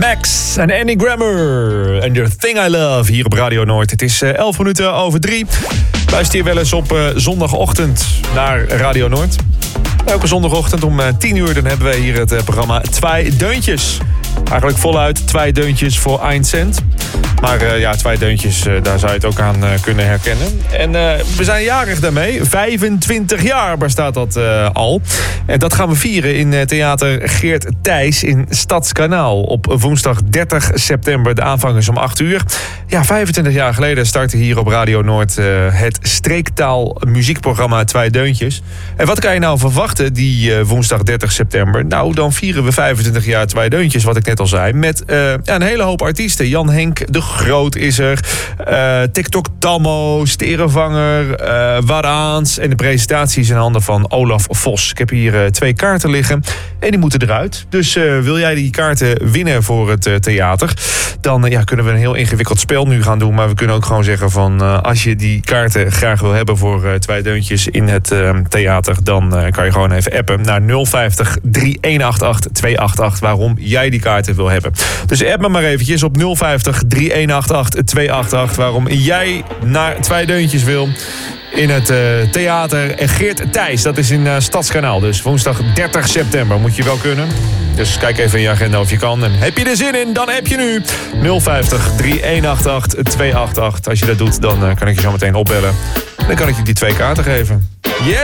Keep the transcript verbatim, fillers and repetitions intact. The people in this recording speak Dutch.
Max en Annie Grammer en Your Thing I Love hier op Radio Noord. Het is uh, elf minuten over drie. Luister je wel eens op uh, zondagochtend naar Radio Noord? Elke zondagochtend om uh, tien uur dan hebben wij hier het uh, programma Twee Deuntjes. Eigenlijk voluit twee deuntjes voor één cent. Maar uh, ja, twee deuntjes, uh, daar zou je het ook aan uh, kunnen herkennen. En uh, we zijn jarig daarmee. vijfentwintig jaar bestaat dat uh, al. En dat gaan we vieren in uh, theater Geert Thijs in Stadskanaal. Op woensdag dertig september. De aanvang is om acht uur. Ja, vijfentwintig jaar geleden startte hier op Radio Noord uh, het streektaal muziekprogramma Twee Deuntjes. En wat kan je nou verwachten die uh, woensdag dertig september? Nou, dan vieren we vijfentwintig jaar Twee Deuntjes, wat ik net al zei. Met uh, ja, een hele hoop artiesten. Jan Henk de Groot is er. Uh, TikTok Tammo, Sterenvanger, uh, Waraans. En de presentatie is in handen van Olaf Vos. Ik heb hier uh, twee kaarten liggen. En die moeten eruit. Dus uh, wil jij die kaarten winnen voor het uh, theater? Dan uh, ja, kunnen we een heel ingewikkeld spel nu gaan doen. Maar we kunnen ook gewoon zeggen van... Uh, als je die kaarten graag wil hebben voor uh, Twee Deuntjes in het uh, theater... dan uh, kan je gewoon even appen naar nul vijftig, drie een acht acht, twee acht acht... waarom jij die kaarten wil hebben. Dus app me maar eventjes op nul vijftig, drie een acht acht, twee acht acht... waarom jij naar Twee Deuntjes wil... in het uh, theater Geert Thijs. Dat is in uh, Stadskanaal. Dus woensdag dertig september moet je wel kunnen. Dus kijk even in je agenda of je kan. En heb je er zin in, dan heb je nu nul vijftig, drie een acht acht, twee acht acht. Als je dat doet, dan uh, kan ik je zo meteen opbellen. Dan kan ik je die twee kaarten geven. Yes!